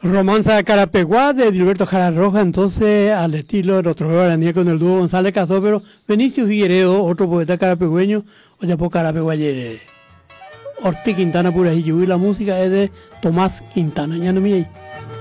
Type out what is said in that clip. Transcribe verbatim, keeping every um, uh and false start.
Romanza Carapeguá de Gilberto Jara Roja, entonces al estilo de los troveros araníes con el dúo González Cazó, pero Benicio Figueredo, otro poeta carapegüeño, o ya por Carapeguayere. Ortiz Quintana pura y la música es de Tomás Quintana, ya no me